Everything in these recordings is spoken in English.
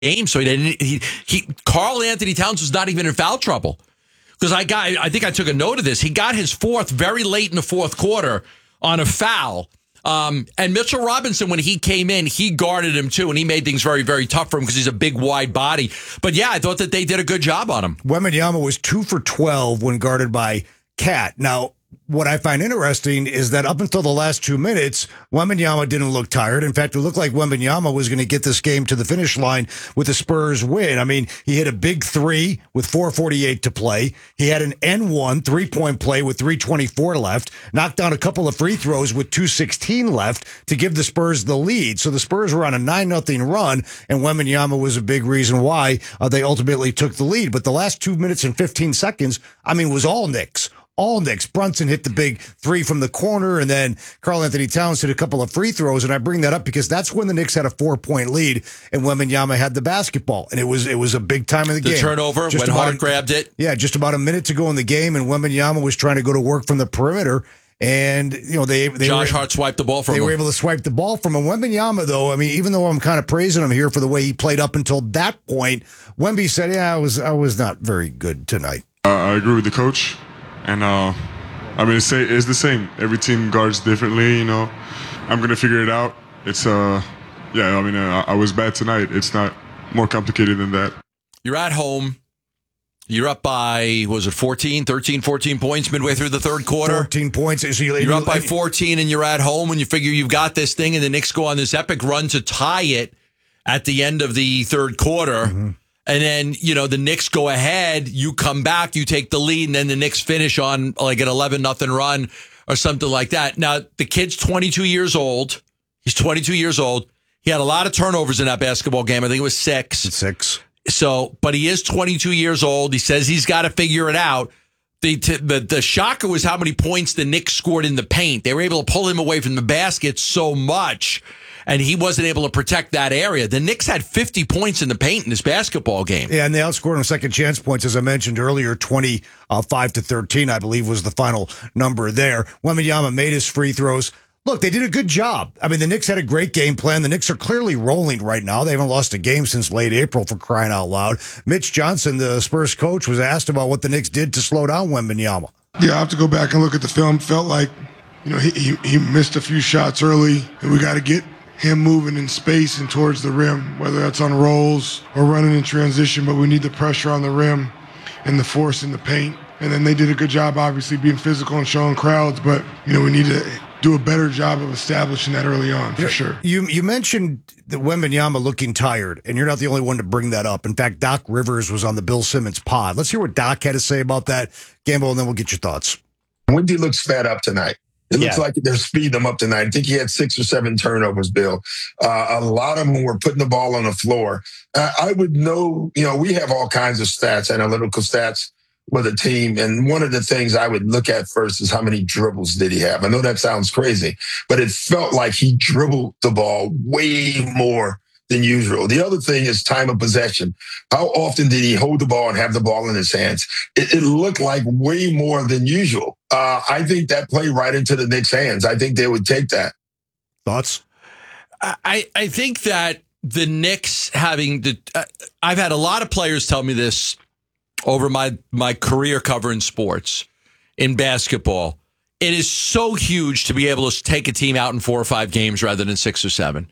game, so Karl Anthony Towns was not even in foul trouble. Because I think I took a note of this. He got his fourth very late in the fourth quarter on a foul. And Mitchell Robinson, when he came in, he guarded him too, and he made things very, very tough for him because he's a big, wide body. But yeah, I thought that they did a good job on him. Wembanyama was 2 for 12 when guarded by Cat. Now, what I find interesting is that up until the last 2 minutes, Wembanyama didn't look tired. In fact, it looked like Wembanyama was going to get this game to the finish line with the Spurs win. I mean, he hit a big three with 4:48 to play. He had an N1 3-point play with 3:24 left, knocked down a couple of free throws with 2:16 left to give the Spurs the lead. So the Spurs were on a 9-0 run, and Wembanyama was a big reason why they ultimately took the lead. But the last 2 minutes and 15 seconds, I mean, was all Knicks. All Knicks. Brunson hit the big three from the corner, and then Karl Anthony Towns hit a couple of free throws. And I bring that up because that's when the Knicks had a 4-point lead, and Wembanyama had the basketball, and it was a big time in the game. The turnover when Hart grabbed it. Yeah, just about a minute to go in the game, and Wembanyama was trying to go to work from the perimeter. And, Josh Hart swiped the ball from him. They were able to swipe the ball from him. Wembanyama, though, I mean, even though I'm kind of praising him here for the way he played up until that point, Wemby said, I was not very good tonight. I agree with the coach. And, I mean, it's the same. Every team guards differently, I'm going to figure it out. It's, I was bad tonight. It's not more complicated than that. You're at home. You're up by, 13, 14 points midway through the third quarter? 14 points. So you're up by 14 and you're at home and you figure you've got this thing, and the Knicks go on this epic run to tie it at the end of the third quarter. Mm-hmm. And then, the Knicks go ahead, you come back, you take the lead, and then the Knicks finish on like an 11-0 run or something like that. Now, the kid's 22 years old. He's 22 years old. He had a lot of turnovers in that basketball game. I think it was 6. 6. So, but he is 22 years old. He says he's got to figure it out. The shocker was how many points the Knicks scored in the paint. They were able to pull him away from the basket so much, and he wasn't able to protect that area. The Knicks had 50 points in the paint in this basketball game. Yeah, and they outscored on second chance points, as I mentioned earlier. 25-13, I believe, was the final number there. Wembanyama made his free throws. Look, they did a good job. I mean, the Knicks had a great game plan. The Knicks are clearly rolling right now. They haven't lost a game since late April, for crying out loud. Mitch Johnson, the Spurs coach, was asked about what the Knicks did to slow down Wembanyama. Yeah, I have to go back and look at the film. Felt like, he missed a few shots early, and we got to get him moving in space and towards the rim, whether that's on rolls or running in transition, but we need the pressure on the rim and the force in the paint. And then they did a good job, obviously, being physical and showing crowds, but, we need to do a better job of establishing that early on, for sure. You mentioned the Wembanyama looking tired, and you're not the only one to bring that up. In fact, Doc Rivers was on the Bill Simmons pod. Let's hear what Doc had to say about that, Gamble, and then we'll get your thoughts. Wendy looks fed up tonight. It looks like they're speeding him up tonight. I think he had 6 or 7 turnovers, Bill. A lot of them were putting the ball on the floor. I would know, we have all kinds of stats, analytical stats with a team. And one of the things I would look at first is how many dribbles did he have? I know that sounds crazy, but it felt like he dribbled the ball way more than usual. The other thing is time of possession. How often did he hold the ball and have the ball in his hands? It looked like way more than usual. I think that played right into the Knicks' hands. I think they would take that. Thoughts? I think that the Knicks having I've had a lot of players tell me this over my career covering sports in basketball. It is so huge to be able to take a team out in 4 or 5 games rather than 6 or 7.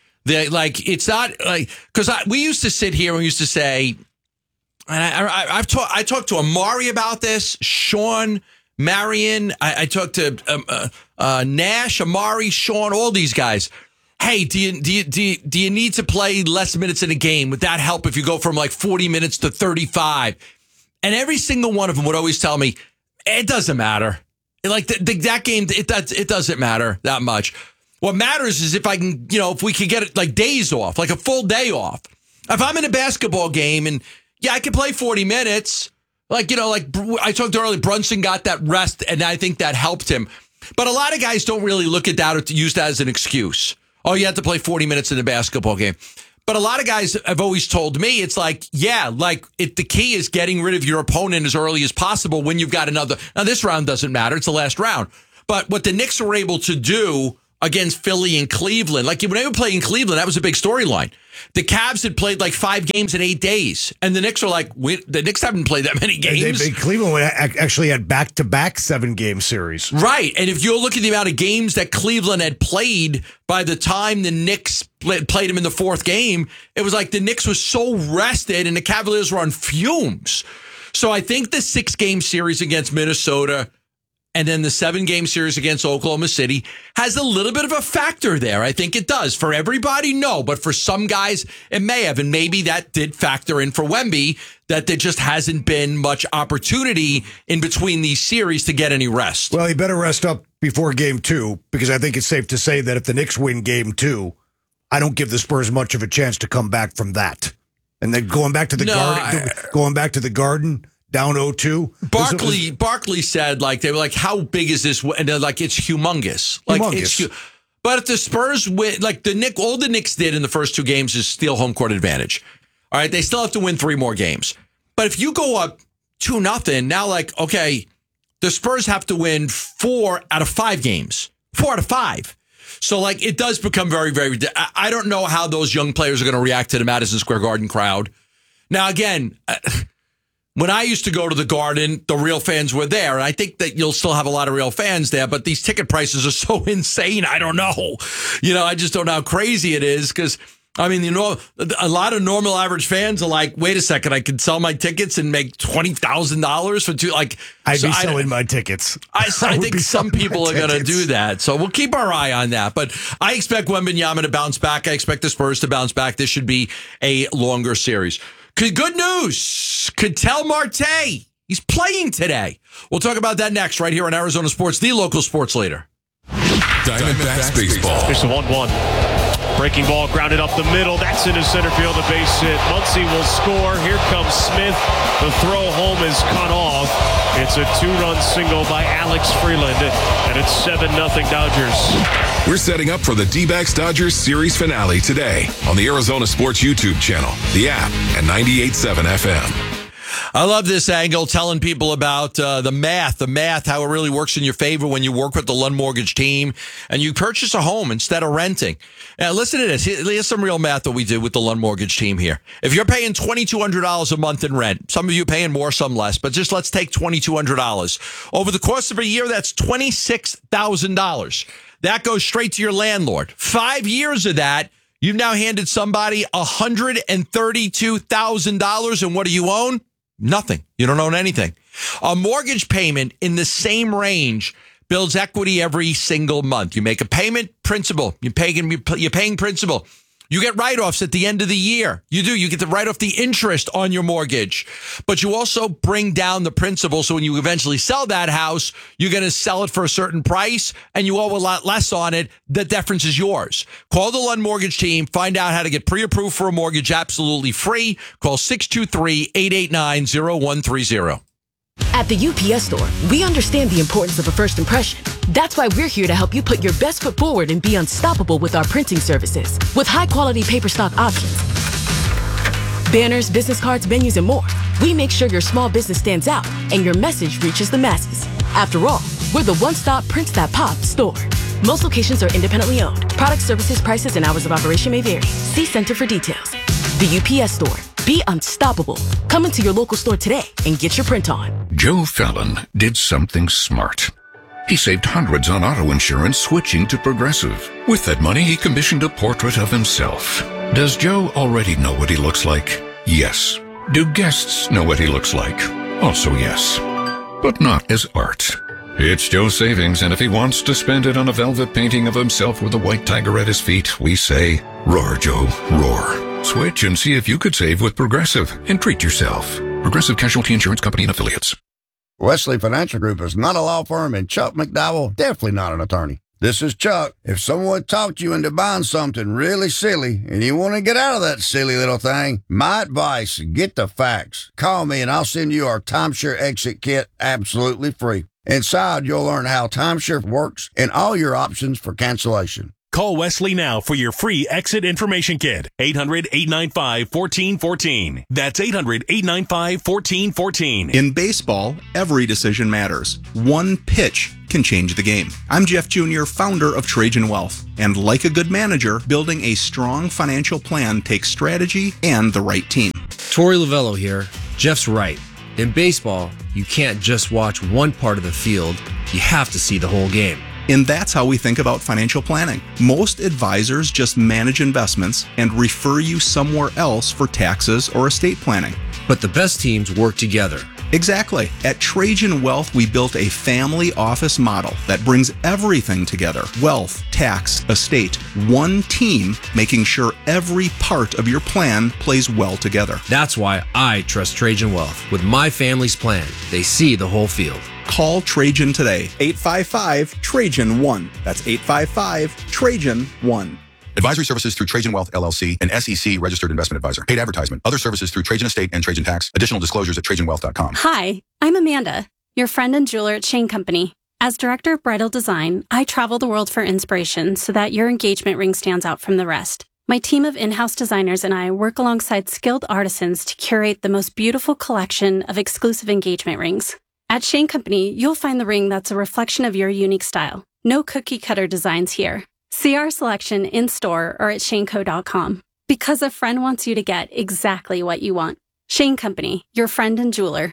It's not like, because we used to sit here and we used to say, and I talked to Amari about this, Sean, Marion, I talked to Nash, Amari, Sean, all these guys. Hey, do you need to play less minutes in a game? Would that help if you go from like 40 minutes to 35? And every single one of them would always tell me, it doesn't matter. Like that game, it doesn't matter that much. What matters is if I can, if we could get it like days off, like a full day off. If I'm in a basketball game and I can play 40 minutes, like I talked earlier, Brunson got that rest and I think that helped him. But a lot of guys don't really look at that or use that as an excuse. Oh, you have to play 40 minutes in a basketball game. But a lot of guys have always told me it's like, the key is getting rid of your opponent as early as possible when you've got another. Now, this round doesn't matter. It's the last round. But what the Knicks were able to do against Philly and Cleveland. Like, when they were playing Cleveland, that was a big storyline. The Cavs had played like 5 games in 8 days. And the Knicks were like, the Knicks haven't played that many games. Cleveland actually had back-to-back 7-game series. Right. And if you look at the amount of games that Cleveland had played by the time the Knicks played them in the 4th game, it was like the Knicks was so rested and the Cavaliers were on fumes. So I think the 6-game series against Minnesota and then the 7-game series against Oklahoma City has a little bit of a factor there. I think it does. For everybody, no. But for some guys, it may have. And maybe that did factor in for Wemby, that there just hasn't been much opportunity in between these series to get any rest. Well, he better rest up before game 2, because I think it's safe to say that if the Knicks win game 2, I don't give the Spurs much of a chance to come back from that. And then going back to the Garden, down 0-2. Barkley said, like, they were like, how big is this? And they're like, it's humongous. But if the Spurs win, like all the Knicks did in the first 2 games is steal home court advantage. All right, they still have to win 3 more games. But if you go up 2-0, now, like, okay, the Spurs have to win 4 out of 5 games. 4 out of 5. So, like, it does become very, very, I don't know how those young players are going to react to the Madison Square Garden crowd. Now, again, when I used to go to the Garden, the real fans were there. And I think that you'll still have a lot of real fans there, but these ticket prices are so insane. I don't know. I just don't know how crazy it is, because, I mean, a lot of normal average fans are like, wait a second, I could sell my tickets and make $20,000 for 2. Like, I'd be selling my tickets. I think some people are going to do that. So we'll keep our eye on that. But I expect Wembanyama to bounce back. I expect the Spurs to bounce back. This should be a longer series. Good news. Ketel Marte. He's playing today. We'll talk about that next right here on Arizona Sports, the local sports leader. Diamondbacks baseball. Here's the 1-1. Breaking ball grounded up the middle. That's into center field. A base hit. Muncy will score. Here comes Smith. The throw home is cut off. It's a 2-run single by Alex Freeland. And it's 7-0 Dodgers. We're setting up for the D-backs Dodgers series finale today on the Arizona Sports YouTube channel, the app, and 98.7 FM. I love this angle, telling people about the math, how it really works in your favor when you work with the Lund Mortgage team and you purchase a home instead of renting. Now, listen to this. Here's some real math that we did with the Lund Mortgage team here. If you're paying $2,200 a month in rent, some of you paying more, some less, but just let's take $2,200. Over the course of a year, that's $26,000. That goes straight to your landlord. 5 years of that, you've now handed somebody $132,000, and what do you own? Nothing. You don't own anything. A mortgage payment in the same range builds equity every single month. You make a payment, principal. You're paying principal. You get write-offs at the end of the year. You do. You get to write off the interest on your mortgage. But you also bring down the principal. So when you eventually sell that house, you're going to sell it for a certain price and you owe a lot less on it. The difference is yours. Call the Lund Mortgage team. Find out how to get pre-approved for a mortgage absolutely free. Call 623-889-0130. At the UPS Store, we understand the importance of a first impression. That's why we're here to help you put your best foot forward and be unstoppable with our printing services. With high-quality paper stock options, banners, business cards, menus, and more, we make sure your small business stands out and your message reaches the masses. After all, we're the one-stop prints that pop store. Most locations are independently owned. Product, services, prices, and hours of operation may vary. See Center for details. The UPS Store. Be unstoppable. Come into your local store today and get your print on. Joe Fallon did something smart. He saved hundreds on auto insurance switching to Progressive. With that money, he commissioned a portrait of himself. Does Joe already know what he looks like? Yes. Do guests know what he looks like? Also yes. But not as art. It's Joe's savings, and if he wants to spend it on a velvet painting of himself with a white tiger at his feet, we say, roar, Joe, roar. Switch and see if you could save with Progressive and treat yourself. Progressive Casualty Insurance Company and Affiliates. Wesley Financial Group is not a law firm, and Chuck McDowell definitely not an attorney. This is Chuck. If someone talked you into buying something really silly and you want to get out of that silly little thing, my advice, get the facts. Call me and I'll send you our timeshare exit kit absolutely free. Inside, you'll learn how timeshare works and all your options for cancellation. Call Wesley now for your free exit information kit. 800-895-1414. That's 800-895-1414. In baseball, every decision matters. One pitch can change the game. I'm Jeff Jr., founder of Trajan Wealth. And like a good manager, building a strong financial plan takes strategy and the right team. Torey Lovello here. Jeff's right. In baseball, you can't just watch one part of the field. You have to see the whole game. And that's how we think about financial planning. Most advisors just manage investments and refer you somewhere else for taxes or estate planning. But the best teams work together. Exactly. At Trajan Wealth, we built a family office model that brings everything together. Wealth, tax, estate, one team, making sure every part of your plan plays well together. That's why I trust Trajan Wealth. With my family's plan, they see the whole field. Call Trajan today. 855-TRAJAN-1. That's 855-TRAJAN-1. Advisory services through Trajan Wealth, LLC, an SEC registered investment advisor. Paid advertisement. Other services through Trajan Estate and Trajan Tax. Additional disclosures at TrajanWealth.com. Hi, I'm Amanda, your friend and jeweler at Shane Company. As director of bridal design, I travel the world for inspiration so that your engagement ring stands out from the rest. My team of in-house designers and I work alongside skilled artisans to curate the most beautiful collection of exclusive engagement rings. At Shane Company, you'll find the ring that's a reflection of your unique style. No cookie-cutter designs here. See our selection in-store or at shaneco.com. Because a friend wants you to get exactly what you want. Shane Company, your friend and jeweler.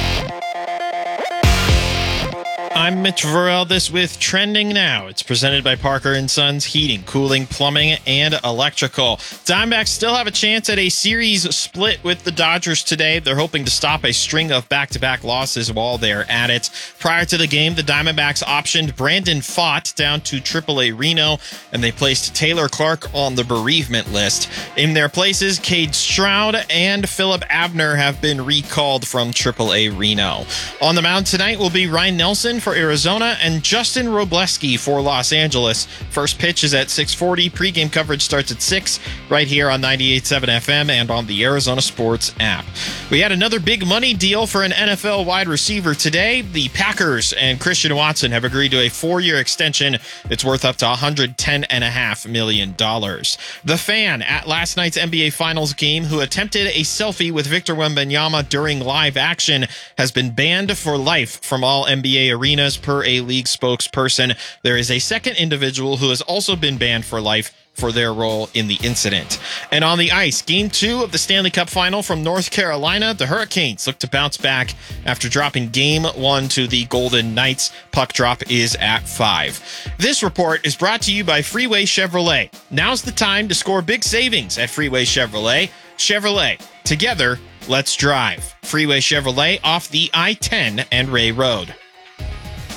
I'm Mitch Varel. This with Trending Now. It's presented by Parker & Sons Heating, Cooling, Plumbing, and Electrical. Diamondbacks still have a chance at a series split with the Dodgers today. They're hoping to stop a string of back-to-back losses while they're at it. Prior to the game, the Diamondbacks optioned Brandon Pfaadt down to AAA Reno, and they placed Taylor Clark on the bereavement list. In their places, Cade Stroud and Philip Abner have been recalled from AAA Reno. On the mound tonight will be Ryan Nelson for Arizona and Justin Robleski for Los Angeles. First pitch is at 6:40. Pre-game coverage starts at 6 right here on 98.7 FM and on the Arizona Sports app. We had another big money deal for an NFL wide receiver today. The Packers and Christian Watson have agreed to a 4-year extension. It's worth up to $110.5 million. The Fan at last night's NBA Finals game who attempted a selfie with Victor Wembanyama during live action has been banned for life from all NBA arenas per a league spokesperson. There is a second individual who has also been banned for life for their role in the incident. And on the ice, Game 2 of the Stanley Cup Final from North Carolina, the Hurricanes look to bounce back after dropping Game 1 to the Golden Knights. Puck drop is at 5. This report is brought to you by Freeway Chevrolet. Now's the time to score big savings at Freeway Chevrolet. Chevrolet, together, let's drive. Freeway Chevrolet off the I-10 and Ray Road.